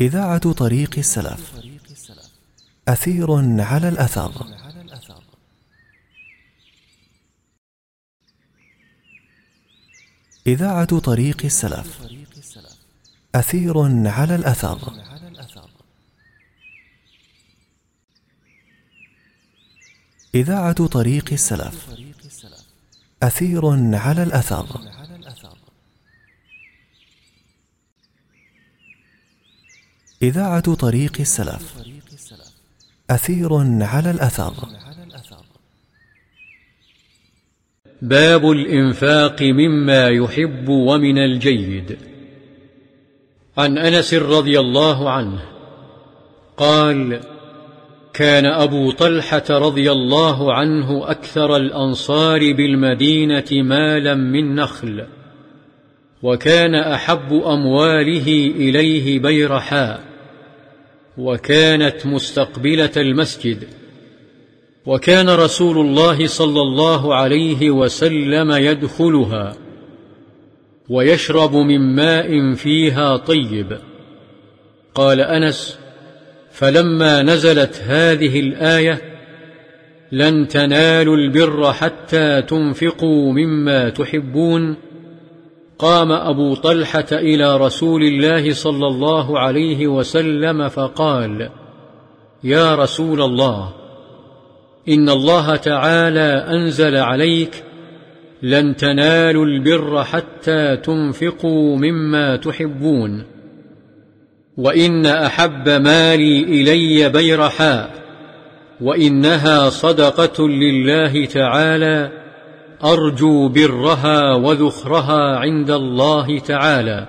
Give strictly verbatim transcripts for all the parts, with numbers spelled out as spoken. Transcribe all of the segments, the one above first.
إذاعة طريق السلف، أثير على الأثر. إذاعة طريق السلف، أثير على الأثر. إذاعة طريق السلف، أثير على الأثر. إذاعة طريق السلف، أثير على الأثر. باب الإنفاق مما يحب ومن الجيد. عن أنس رضي الله عنه قال: كان أبو طلحة رضي الله عنه أكثر الأنصار بالمدينة مالا من نخل، وكان أحب أمواله إليه بيرحاء، وكانت مستقبلة المسجد، وكان رسول الله صلى الله عليه وسلم يدخلها ويشرب من ماء فيها طيب. قال أنس: فلما نزلت هذه الآية: لن تنالوا البر حتى تنفقوا مما تحبون، قام أبو طلحة إلى رسول الله صلى الله عليه وسلم فقال: يا رسول الله، إن الله تعالى أنزل عليك: لن تنالوا البر حتى تنفقوا مما تحبون، وإن أحب مالي إلي بيرحاء، وإنها صدقة لله تعالى، أرجو برها وذخرها عند الله تعالى،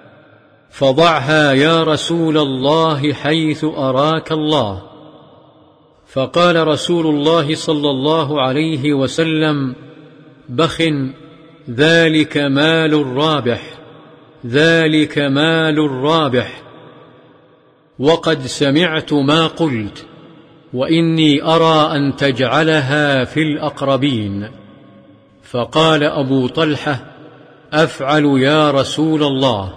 فضعها يا رسول الله حيث أراك الله. فقال رسول الله صلى الله عليه وسلم: بخ، ذلك مال رابح، ذلك مال رابح. وقد سمعت ما قلت، وإني أرى أن تجعلها في الأقربين. فقال أبو طلحة: أفعل يا رسول الله.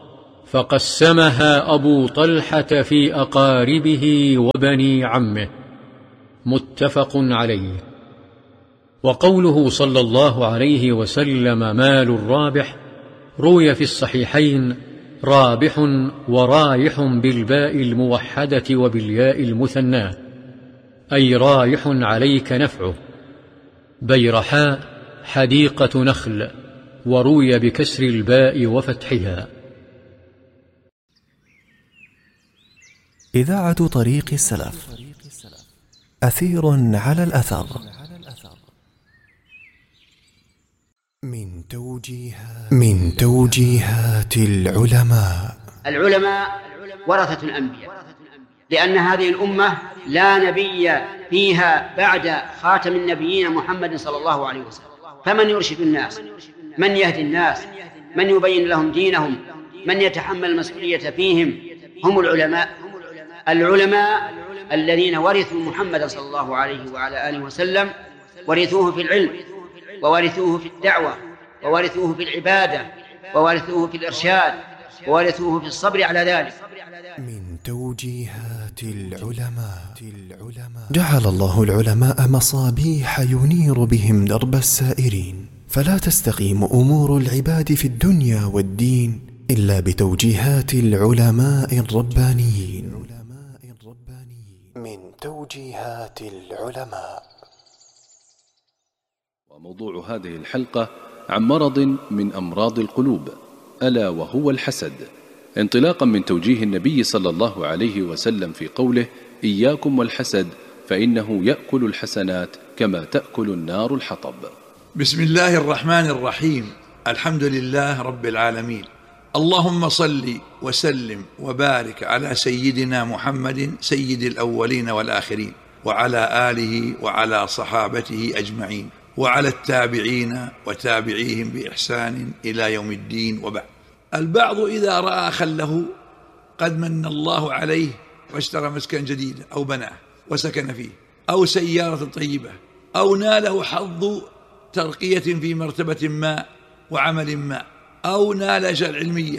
فقسمها أبو طلحة في أقاربه وبني عمه. متفق عليه. وقوله صلى الله عليه وسلم مال رابح روي في الصحيحين: رابح ورايح بالباء الموحدة وبالياء المثناة، أي رايح عليك نفعه. بيرحاء حديقة نخل، وروي بكسر الباء وفتحها. إذاعة طريق السلف، أثير على الأثر. من توجيهات من توجيهات العلماء. العلماء ورثة الأنبياء، لأن هذه الأمة لا نبي فيها بعد خاتم النبيين محمد صلى الله عليه وسلم، فمن يرشد الناس؟ من يهدي الناس؟ من يبين لهم دينهم؟ من يتحمل المسؤولية فيهم؟ هم العلماء. العلماء الذين ورثوا محمد صلى الله عليه وعلى آله وسلم، ورثوه في العلم، وورثوه في الدعوة، وورثوه في العبادة، وورثوه في الإرشاد، وورثوه في الصبر على ذلك. من توجيهات العلماء. جعل الله العلماء مصابيح ينير بهم درب السائرين، فلا تستقيم أمور العباد في الدنيا والدين إلا بتوجيهات العلماء الربانيين. من توجيهات العلماء. وموضوع هذه الحلقة عن مرض من أمراض القلوب، ألا وهو الحسد، انطلاقا من توجيه النبي صلى الله عليه وسلم في قوله: إياكم والحسد فإنه يأكل الحسنات كما تأكل النار الحطب. بسم الله الرحمن الرحيم. الحمد لله رب العالمين، اللهم صل وسلم وبارك على سيدنا محمد سيد الأولين والآخرين، وعلى آله وعلى صحابته أجمعين، وعلى التابعين وتابعيهم بإحسان إلى يوم الدين، وبعد. البعض إذا رأى خله قد من الله عليه واشترى مسكنا جديدا أو بناه وسكن فيه، أو سيارة طيبة، أو ناله حظ ترقية في مرتبة ما وعمل ما، أو نال جل علمية،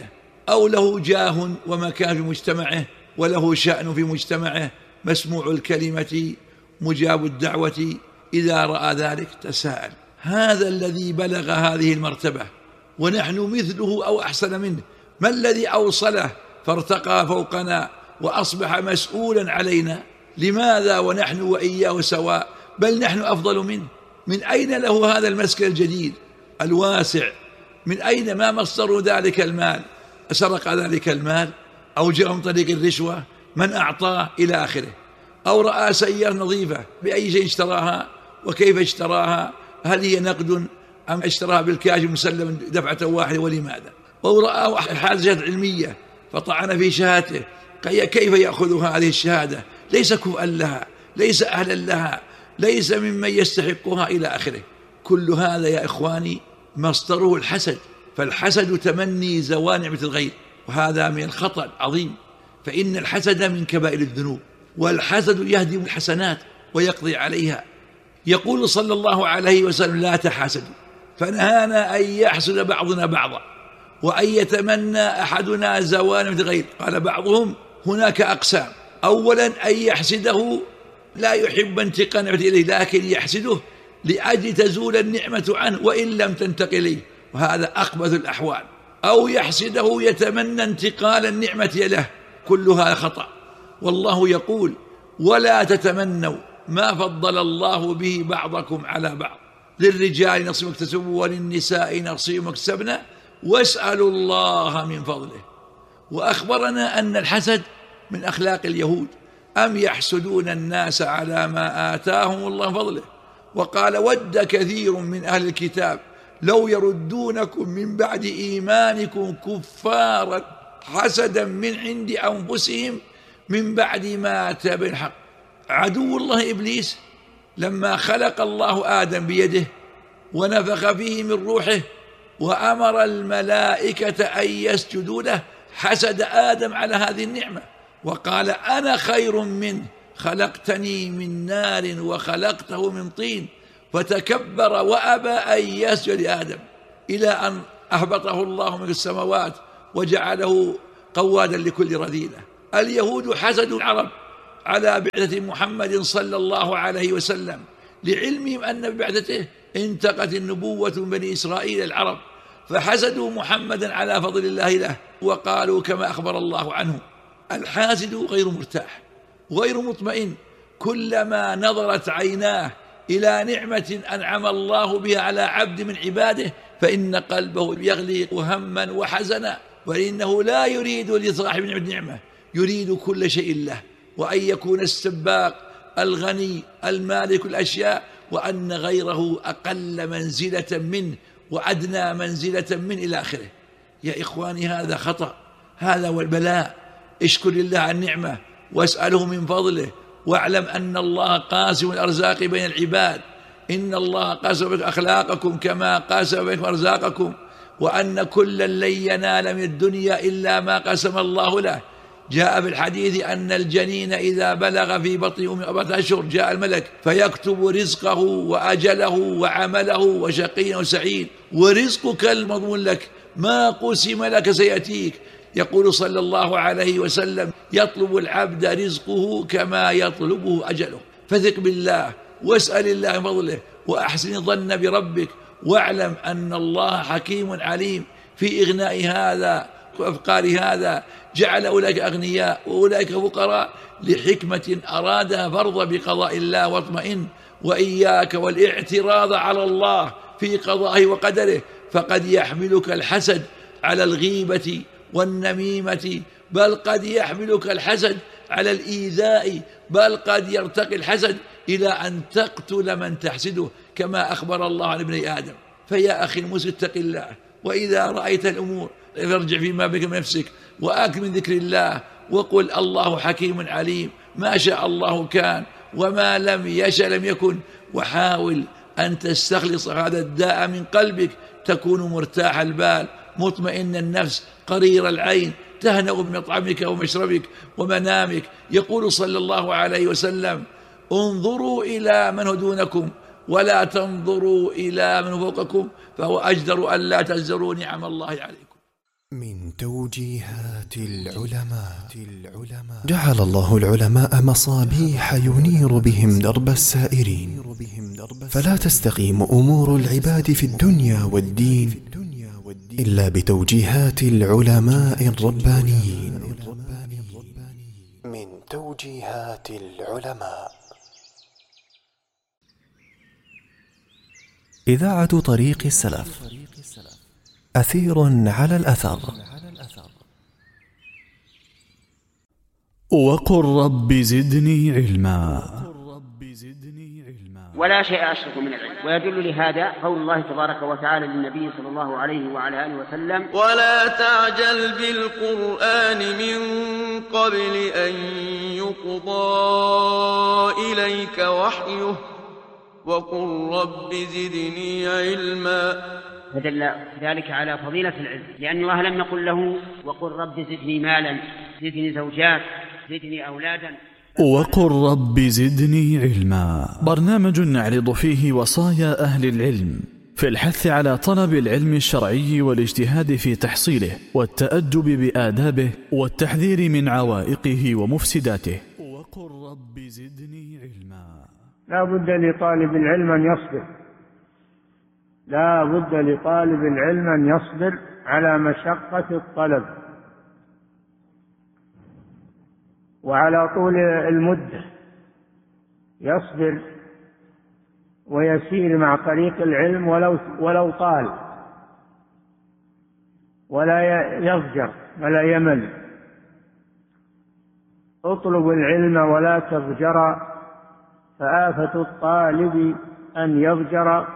أو له جاه ومكان في مجتمعه وله شأن في مجتمعه، مسموع الكلمة مجاب الدعوة، إذا رأى ذلك تساءل. هذا الذي بلغ هذه المرتبة ونحن مثله أو أحسن منه، ما الذي أوصله فارتقى فوقنا وأصبح مسؤولا علينا؟ لماذا ونحن وإياه سواء، بل نحن أفضل منه؟ من أين له هذا المسكن الجديد الواسع؟ من أين؟ ما مصدر ذلك المال؟ أسرق ذلك المال أو جاء من طريق الرشوة؟ من أعطاه؟ إلى آخره. أو رأى سيارة نظيفة، بأي شيء اشتراها وكيف اشتراها؟ هل هي نقد أم اشتراها بالكاش مسلم دفعة واحدة ولماذا؟ أو رأى حاجة علمية فطعن في شهادته، كيف يأخذ هذه الشهادة؟ ليس كفءا لها، ليس أهلا لها، ليس ممن يستحقها، إلى آخره. كل هذا يا إخواني مصدره الحسد، فالحسد تمني زوال نعمة الغير، وهذا من الخطأ العظيم، فإن الحسد من كبائر الذنوب، والحسد يهدم الحسنات ويقضي عليها. يقول صلى الله عليه وسلم: لا تحاسدوا، فنهانا أن يحسد بعضنا بعضا وأن يتمنى أحدنا زوال نعمة الغير. قال بعضهم: هناك أقسام، أولا أن يحسده لا يحب انتقال نعمة إليه، لكن يحسده لأجل تزول النعمة عنه وإن لم تنتقل إليه، وهذا أخبث الأحوال. أو يحسده يتمنى انتقال النعمة له، كلها خطأ. والله يقول: ولا تتمنوا ما فضل الله به بعضكم على بعض، للرجال نصيب اكتسبوا وللنساء نصيب اكتسبنا واسألوا الله من فضله. وأخبرنا أن الحسد من أخلاق اليهود، أم يحسدون الناس على ما آتاهم الله فضله. وقال: ود كثير من أهل الكتاب لو يردونكم من بعد إيمانكم كفارا حسدا من عند أنفسهم من بعد ما تبين الحق. عدو الله إبليس لما خلق الله آدم بيده ونفخ فيه من روحه وأمر الملائكة أن يسجدوا له، حسد آدم على هذه النعمة وقال: أنا خير منه، خلقتني من نار وخلقته من طين، فتكبر وأبى أن يسجد لآدم، إلى أن أهبطه الله من السماوات وجعله قوادا لكل رذيلة. اليهود حسدوا العرب على بعثة محمد صلى الله عليه وسلم، لعلمهم أن ببعثته انتقت النبوة من بني إسرائيل العرب، فحسدوا محمدا على فضل الله له، وقالوا كما أخبر الله عنه: الحاسد غير مرتاح غير مطمئن، كلما نظرت عيناه إلى نعمة أنعم الله بها على عبد من عباده فإن قلبه يغلي هما وحزنا، وإنه لا يريد لصاحب النعمة، يريد كل شيء له، وأن يكون السباق الغني المالك الأشياء، وأن غيره أقل منزلة منه وأدنى منزلة منه، إلى آخره. يا إخواني هذا خطأ، هذا هو البلاء. اشكر الله على النعمة واسأله من فضله، واعلم أن الله قاسم الأرزاق بين العباد، إن الله قاسم بكم أخلاقكم كما قاسم بكم أرزاقكم، وأن كلا لن ينال من الدنيا إلا ما قسم الله له. جاء في الحديث أن الجنين إذا بلغ في بطن أمه أربعة أشهر جاء الملك فيكتب رزقه وأجله وعمله وشقي وسعيد، ورزقك المضمون لك، ما قسم لك سيأتيك. يقول صلى الله عليه وسلم: يطلب العبد رزقه كما يطلبه أجله. فثق بالله واسأل الله فضله وأحسن الظن بربك، واعلم أن الله حكيم عليم في إغناء هذا وإفقار هذا، جعل أولئك أغنياء وأولئك فقراء لحكمة أرادها فرض بقضاء الله واطمئن. وإياك والاعتراض على الله في قضائه وقدره، فقد يحملك الحسد على الغيبة والنميمة، بل قد يحملك الحسد على الإيذاء، بل قد يرتقي الحسد إلى أن تقتل من تحسده، كما أخبر الله عن ابن آدم. فيا أخي المسلم اتق الله، وإذا رأيت الأمور فارجع فيما بك من نفسك وآكل من ذكر الله، وقل: الله حكيم عليم، ما شاء الله كان وما لم يشأ لم يكن. وحاول أن تستخلص هذا الداء من قلبك، تكون مرتاح البال مطمئن النفس قرير العين، تهنأ بمطعمك ومشربك ومنامك. يقول صلى الله عليه وسلم: انظروا إلى من هو دونكم ولا تنظروا إلى من فوقكم، فهو أجدر أن لا تزدروا نعم الله عليكم. من توجيهات العلماء. جعل الله العلماء مصابيح ينير بهم درب السائرين، فلا تستقيم أمور العباد في الدنيا والدين إلا بتوجيهات العلماء الربانيين. من توجيهات العلماء. إذاعة طريق السلف، أثير على الأثر. وقل رب زدني علما. ولا شيء أشرف من العلم. ويدل لهذا قول الله تبارك وتعالى للنبي صلى الله عليه وعلى آله وسلم: ولا تعجل بالقرآن من قبل أن يقضى إليك وحيه وقل رب زدني علما. فدل ذلك على فضيلة العلم، لأن الله لم يقل له وقل رب زدني مالا، زدني زوجات، زدني أولادا. وقل رب زدني علما، برنامج نعرض فيه وصايا أهل العلم في الحث على طلب العلم الشرعي والاجتهاد في تحصيله والتأدب بآدابه والتحذير من عوائقه ومفسداته. وقل رب زدني علما. لا بد لطالب العلم أن يصبر، لا بد لطالب العلم أن يصبر على مشقة الطلب وعلى طول المدة، يصبر ويسير مع طريق العلم ولو ولو طال، ولا يضجر ولا يمل. اطلب العلم ولا تضجر، فآفة الطالب أن يضجر.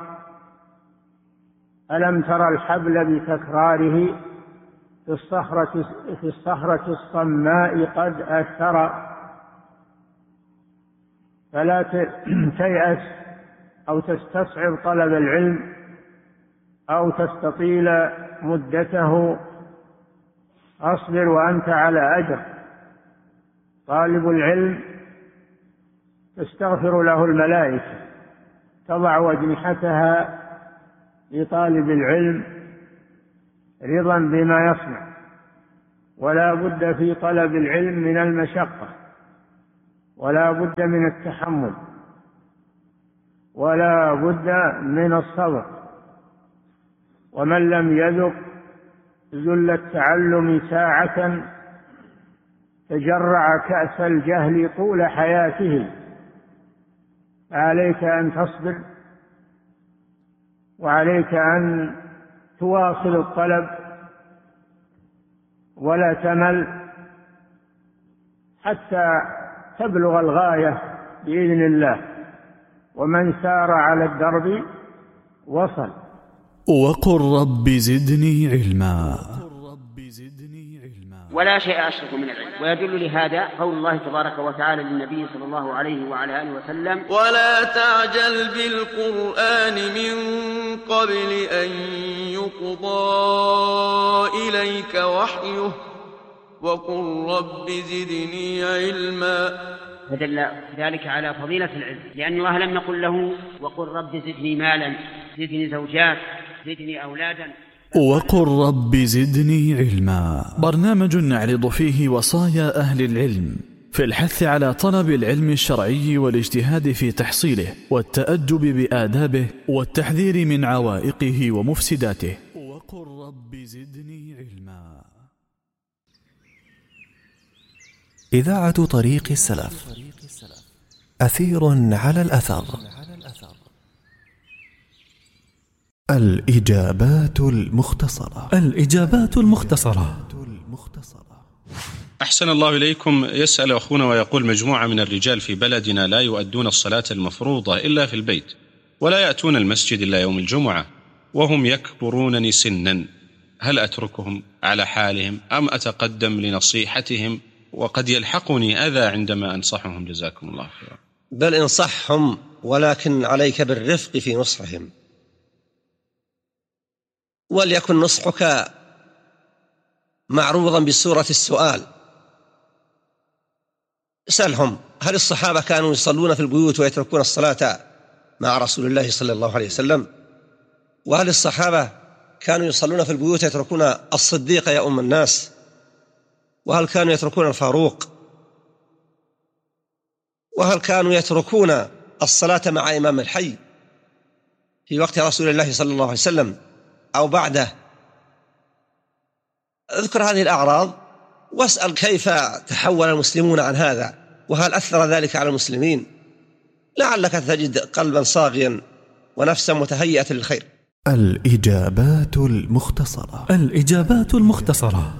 ألم تر الحبل بتكراره في الصخرة في الصخرة الصماء قد أثر. فلا تيأس أو تستصعب طلب العلم أو تستطيل مدته، أصبر وأنت على أجر. طالب العلم تستغفر له الملائكة، تضع أجنحتها لطالب العلم رضا بما يصنع. ولا بد في طلب العلم من المشقة، ولا بد من التحمل، ولا بد من الصبر. ومن لم يذق ذل التعلم ساعة تجرع كأس الجهل طول حياته. عليك أن تصبر، وعليك أن تواصل الطلب ولا تمل حتى تبلغ الغاية بإذن الله. ومن سار على الدرب وصل. وقل رب زدني علما. ولا شيء أشرف من العلم. ويدل لهذا قول الله تبارك وتعالى للنبي صلى الله عليه وعلى آله وسلم: ولا تعجل بالقرآن من قبل أن يقضى إليك وحيه وقل رب زدني علما. فدل ذلك على فضيلة العلم، لأن الله لم يقل له وقل رب زدني مالا، زدني زوجات، زدني أولادا. وقل رب زدني علما، برنامج نعرض فيه وصايا أهل العلم في الحث على طلب العلم الشرعي والاجتهاد في تحصيله والتأدب بآدابه والتحذير من عوائقه ومفسداته. وقل رب زدني علما. إذاعة طريق السلف، أثير على الأثر. الإجابات المختصرة. الإجابات المختصرة. أحسن الله إليكم. يسأل أخونا ويقول: مجموعة من الرجال في بلدنا لا يؤدون الصلاة المفروضة إلا في البيت، ولا يأتون المسجد إلا يوم الجمعة، وهم يكبرونني سنا، هل أتركهم على حالهم أم أتقدم لنصيحتهم؟ وقد يلحقني أذى عندما أنصحهم، جزاكم الله خيرا. بل انصحهم، ولكن عليك بالرفق في نصحهم، وليكن نصحك معروضا بصورة السؤال. اسألهم: هل الصحابة كانوا يصلون في البيوت ويتركون الصلاة مع رسول الله صلى الله عليه وسلم؟ وهل الصحابة كانوا يصلون في البيوت يتركون الصديق يؤم الناس؟ وهل كانوا يتركون الفاروق؟ وهل كانوا يتركون الصلاة مع إمام الحي في وقت رسول الله صلى الله عليه وسلم أو بعده؟ اذكر هذه الأعراض واسأل كيف تحول المسلمون عن هذا، وهل أثر ذلك على المسلمين؟ لعلك تجد قلبا صاغيا ونفسا متهيئة للخير. الإجابات المختصرة. الإجابات المختصرة.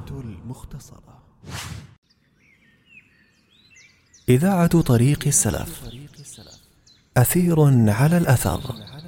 إذاعة طريق السلف، أثير على الأثر.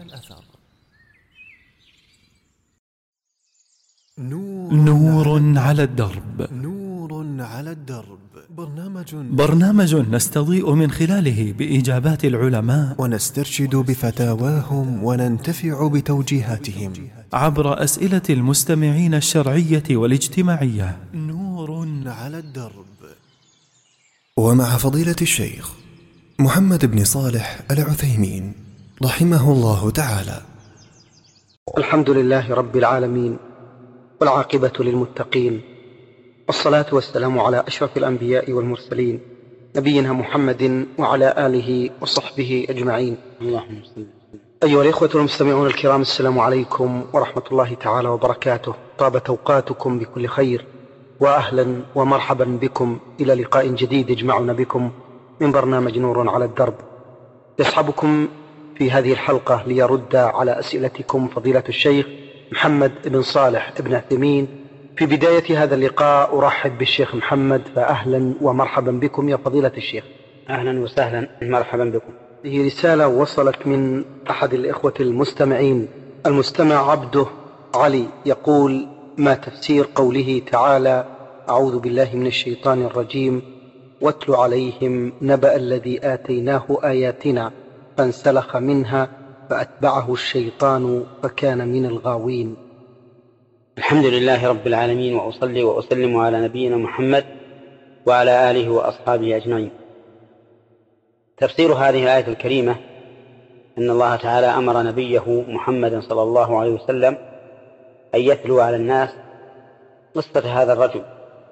نور على الدرب. نور على الدرب. برنامج برنامج نستضيء من خلاله بإجابات العلماء ونسترشد بفتاواهم وننتفع بتوجيهاتهم عبر أسئلة المستمعين الشرعية والاجتماعية. نور على الدرب، ومع فضيلة الشيخ محمد بن صالح العثيمين رحمه الله تعالى. الحمد لله رب العالمين، والعاقبة للمتقين، والصلاة والسلام على أشرف الأنبياء والمرسلين نبينا محمد وعلى آله وصحبه أجمعين. اللهم صل. أيها الإخوة المستمعون الكرام، السلام عليكم ورحمة الله تعالى وبركاته. طابت أوقاتكم بكل خير، وأهلا ومرحبا بكم إلى لقاء جديد يجمعنا بكم من برنامج نور على الدرب. يصحبكم في هذه الحلقة ليرد على أسئلتكم فضيلة الشيخ محمد بن صالح بن عثيمين. في بداية هذا اللقاء أرحب بالشيخ محمد، فأهلا ومرحبا بكم يا فضيلة الشيخ. أهلا وسهلا، مرحبا بكم. هي رسالة وصلت من أحد الإخوة المستمعين، المستمع عبده علي، يقول: ما تفسير قوله تعالى: أعوذ بالله من الشيطان الرجيم، واتل عليهم نبأ الذي آتيناه آياتنا فانسلخ منها فأتبعه الشيطان فكان من الغاوين. الحمد لله رب العالمين، وأصلي وأسلم على نبينا محمد وعلى آله وأصحابه أجمعين. تفسير هذه الآية الكريمة أن الله تعالى أمر نبيه محمد صلى الله عليه وسلم أن يتلو على الناس قصة هذا الرجل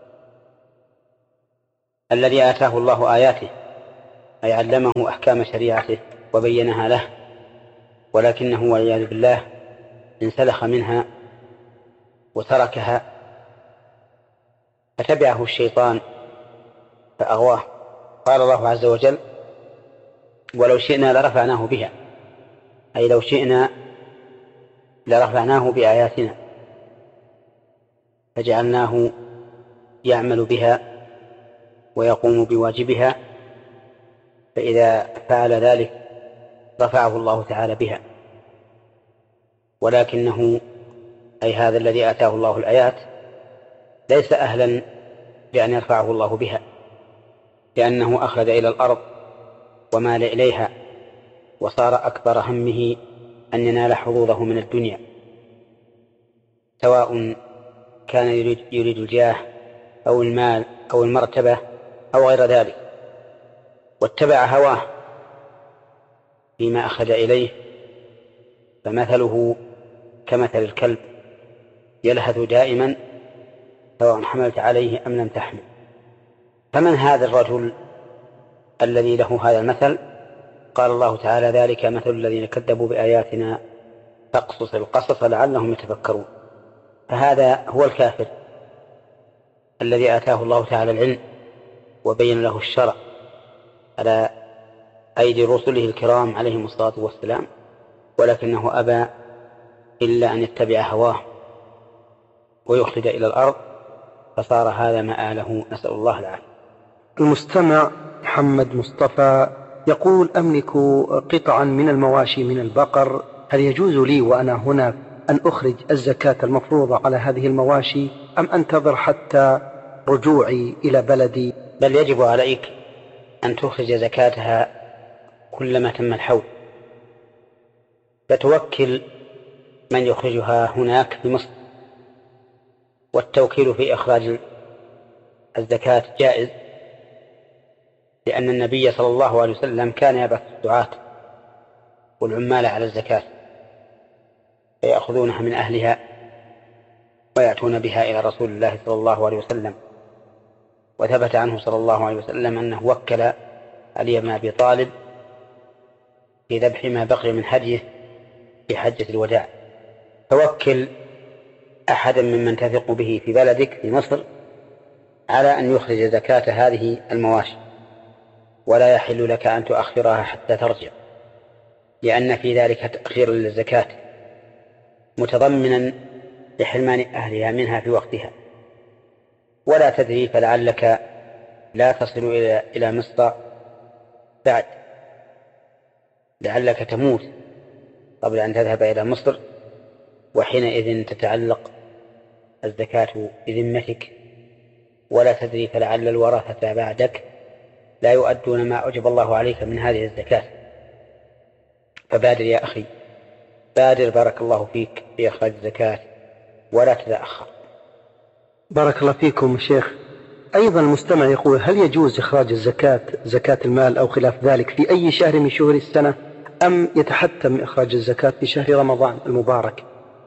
الذي آتاه الله آياته، أي علمه أحكام شريعته وبينها له، ولكنه والعياذ بالله انسلخ منها وتركها فتبعه الشيطان فأغواه. قال الله عز وجل: ولو شئنا لرفعناه بها، أي لو شئنا لرفعناه بآياتنا فجعلناه يعمل بها ويقوم بواجبها، فإذا فعل ذلك رفعه الله تعالى بها. ولكنه أي هذا الذي آتاه الله الآيات ليس أهلا بأن يرفعه الله بها، لأنه أخلد إلى الأرض ومال إليها، وصار أكبر همه أن ينال حظوظه من الدنيا، سواء كان يريد, يريد الجاه أو المال أو المرتبة أو غير ذلك، واتبع هواه فيما أخذ إليه، فمثله كمثل الكلب يلهث دائما سواء حملت عليه أم لم تحمل. فمن هذا الرجل الذي له هذا المثل؟ قال الله تعالى: ذلك مثل الذين كذبوا بآياتنا فاقصص القصص لعلهم يتفكرون. فهذا هو الكافر الذي آتاه الله تعالى العلم وبين له الشرع على أيدي رسله الكرام عليهم الصلاة والسلام، ولكنه أبى إلا أن يتبع هواه ويخلد إلى الأرض، فصار هذا مآله، نسأل الله العافية. المستمع محمد مصطفى يقول: أملك قطعا من المواشي من البقر، هل يجوز لي وأنا هنا أن أخرج الزكاة المفروضة على هذه المواشي، أم أنتظر حتى رجوعي إلى بلدي؟ بل يجب عليك أن تخرج زكاتها كلما تم الحول، فتوكل من يخرجها هناك في مصر، والتوكيل في إخراج الزكاة جائز، لأن النبي صلى الله عليه وسلم كان يبعث الدعاة والعمال على الزكاة فيأخذونها من أهلها ويأتون بها إلى رسول الله صلى الله عليه وسلم. وثبت عنه صلى الله عليه وسلم أنه وكل علي بن أبي طالب في ذبح ما بقي من هديه في حجة الوداع. توكل أحدا ممن تثق به في بلدك في مصر على أن يخرج زكاة هذه المواشي، ولا يحل لك أن تؤخرها حتى ترجع، لأن في ذلك تأخير للزكاة متضمنا لحرمان أهلها منها في وقتها. ولا تدري، فلعلك لا تصل إلى إلى مصر بعد، لعلك تموت قبل أن تذهب إلى مصر، وحينئذ تتعلق الزكاة بذمتك. ولا تدري، فلعل الورثة بعدك لا يؤدون ما أوجب الله عليك من هذه الزكاة. فبادر يا أخي، بادر بارك الله فيك في إخراج الزكاة ولا تتأخر. بارك الله فيكم شيخ. أيضا المستمع يقول: هل يجوز إخراج الزكاة زكاة المال أو خلاف ذلك في أي شهر من شهور السنة، أم يتحتم إخراج الزكاة في شهر رمضان المبارك؟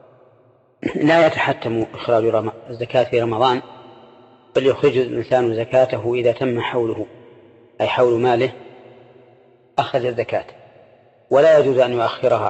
لا يتحتم إخراج الزكاة في رمضان، بل يخرج الإنسان زكاته إذا تم حوله، أي حول ماله أخذ الزكاة، ولا يجوز أن يؤخرها،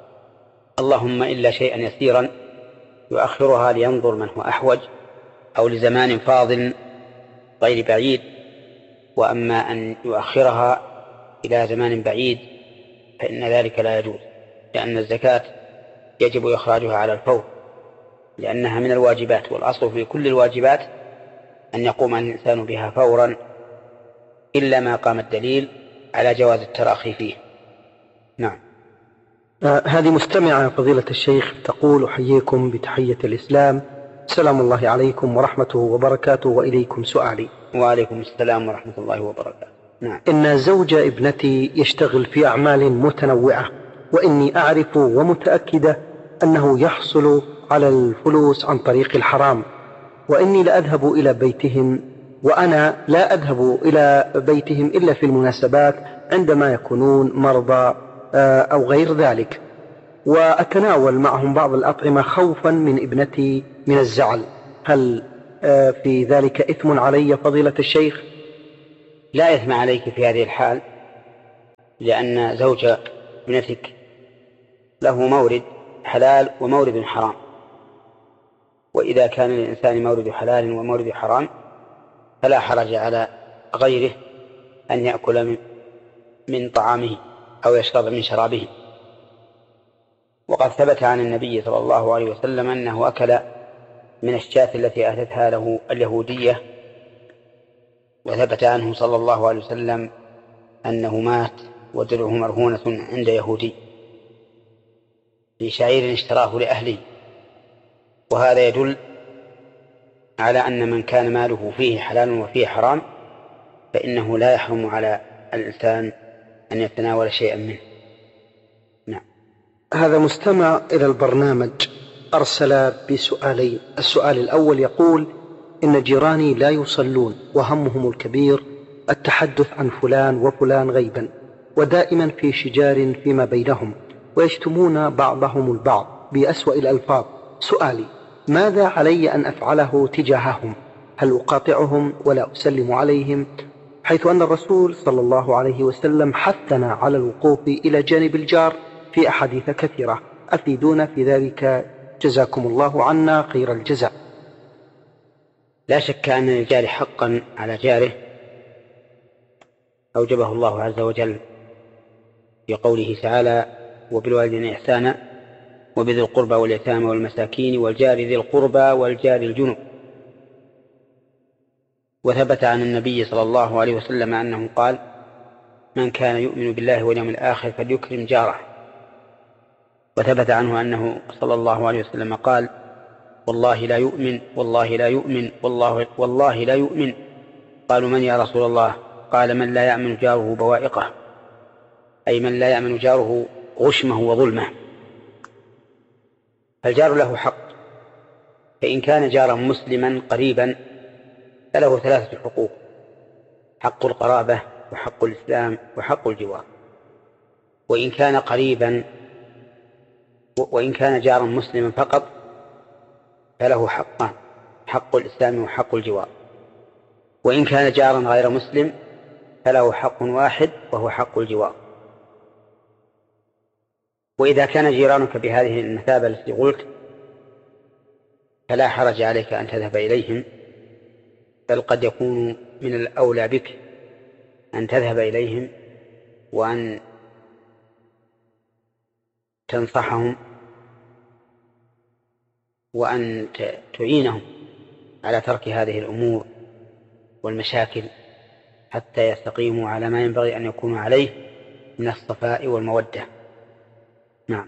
اللهم إلا شيئا يسيرا يؤخرها لينظر من هو أحوج أو لزمان فاضل غير بعيد. وأما أن يؤخرها إلى زمان بعيد فإن ذلك لا يجوز، لأن الزكاة يجب إخراجها على الفور، لأنها من الواجبات، والأصل في كل الواجبات أن يقوم الإنسان بها فورا، إلا ما قام الدليل على جواز التراخي فيه. نعم. آه هذه مستمعة فضيلة الشيخ تقول: أحييكم بتحية الإسلام، سلام الله عليكم ورحمته وبركاته، وإليكم سؤالي. وعليكم السلام ورحمة الله وبركاته. نعم. إن زوج ابنتي يشتغل في أعمال متنوعة، وإني أعرف ومتأكدة أنه يحصل على الفلوس عن طريق الحرام، وإني لا أذهب إلى بيتهم، وأنا لا أذهب إلى بيتهم إلا في المناسبات عندما يكونون مرضى أو غير ذلك، وأتناول معهم بعض الأطعمة خوفا من ابنتي من الزعل. هل في ذلك إثم علي فضيلة الشيخ؟ لا إثم عليك في هذه الحال، لأن زوج ابنتك له مورد حلال ومورد حرام، وإذا كان للإنسان مورد حلال ومورد حرام فلا حرج على غيره أن يأكل من, من طعامه أو يشرب من شرابه. وقد ثبت عن النبي صلى الله عليه وسلم أنه أكل من الشاة التي أهدتها له اليهودية، وثبت عنه صلى الله عليه وسلم أنه مات ودرعه مرهونة عند يهودي في شعير اشتراه لأهله. وهذا يدل على أن من كان ماله فيه حلال وفيه حرام فإنه لا يحرم على الإنسان أن يتناول شيئا منه. نعم. هذا مستمع إلى البرنامج أرسل بسؤالين. السؤال الأول يقول: إن جيراني لا يصلون، وهمهم الكبير التحدث عن فلان وفلان غيبا، ودائما في شجار فيما بينهم، ويشتمون بعضهم البعض بأسوأ الألفاظ. سؤالي: ماذا علي أن أفعله تجاههم؟ هل أقاطعهم ولا أسلم عليهم، حيث أن الرسول صلى الله عليه وسلم حثنا على الوقوف إلى جانب الجار في أحاديث كثيرة؟ أفيدونا في ذلك جزاكم الله عنا خير الجزاء. لا شك أن للجار حقا على جاره أوجبه الله عز وجل في قوله تعالى: وبالوالدين إحسانا وبذي القربى واليتامى والمساكين والجار ذي القربى والجار الجنب. وثبت عن النبي صلى الله عليه وسلم أنه قال: من كان يؤمن بالله واليوم الآخر فليكرم جاره. وثبت عنه أنه صلى الله عليه وسلم قال: والله لا يؤمن والله لا يؤمن والله, والله لا يؤمن. قالوا: من يا رسول الله؟ قال: من لا يأمن جاره بوائقه، أي من لا يأمن جاره غشمه وظلمه. فالجار له حق، فإن كان جارا مسلما قريبا فله ثلاثة حقوق: حق القرابة وحق الإسلام وحق الجوار. وإن كان قريبا وإن كان جارا مسلما فقط فله حقان: حق الإسلام وحق الجوار. وإن كان جارا غير مسلم فله حق واحد وهو حق الجوار. وإذا كان جيرانك بهذه المثابة التي قلت فلا حرج عليك أن تذهب إليهم، بل قد يكون من الأولى بك أن تذهب إليهم وأن تنصحهم وأن تعينهم على ترك هذه الأمور والمشاكل حتى يستقيموا على ما ينبغي أن يكونوا عليه من الصفاء والمودة. نعم.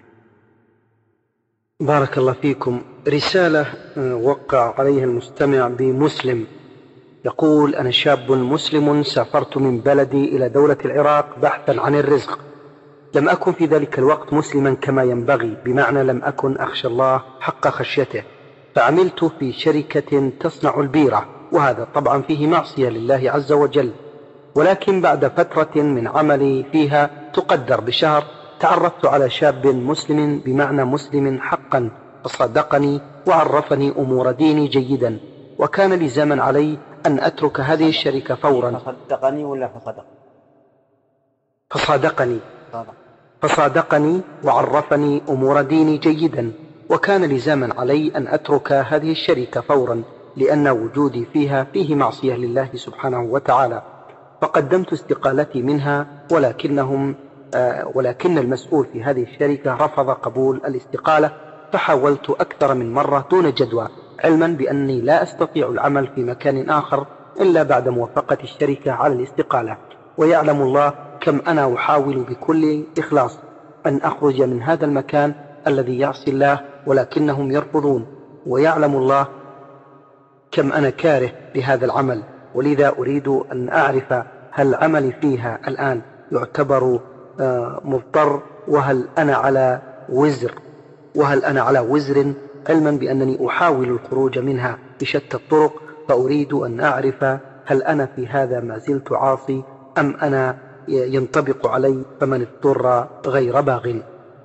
بارك الله فيكم. رسالة وقع عليها المستمع بمسلم، يقول: أنا شاب مسلم سافرت من بلدي إلى دولة العراق بحثا عن الرزق. لم أكن في ذلك الوقت مسلما كما ينبغي، بمعنى لم أكن أخشى الله حق خشيته، فعملت في شركة تصنع البيرة، وهذا طبعا فيه معصية لله عز وجل. ولكن بعد فترة من عملي فيها تقدر بشهر تعرفت على شاب مسلم، بمعنى مسلم حقا، فصدقني وعرفني أمور ديني جيدا، وكان لزاما علي أن أترك هذه الشركة فورا. فصدقني ولا فصدق؟ فصادقني فصادقني وعرفني أمور ديني جيدا، وكان لزاما علي أن أترك هذه الشركة فورا، لأن وجودي فيها فيه معصية لله سبحانه وتعالى. فقدمت استقالتي منها، ولكنهم آه ولكن المسؤول في هذه الشركة رفض قبول الاستقالة، فحاولت أكثر من مرة دون جدوى، علما بأني لا أستطيع العمل في مكان آخر إلا بعد موافقة الشركة على الاستقالة. ويعلم الله كم أنا أحاول بكل إخلاص أن أخرج من هذا المكان الذي يعصي الله، ولكنهم يرفضون. ويعلم الله كم أنا كاره بهذا العمل، ولذا أريد أن أعرف هل عملي فيها الآن يعتبر مضطر، وهل أنا على وزر وهل أنا على وزر علما بأنني أحاول الخروج منها بشتى الطرق. فأريد أن أعرف هل أنا في هذا ما زلت عاصي أم أنا ينطبق علي فمن اضطر غير باغ.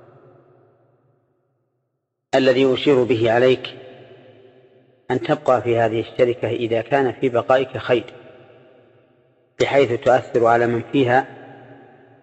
الذي أشير به عليك أن تبقى في هذه الشركة إذا كان في بقائك خير، بحيث تؤثر على من فيها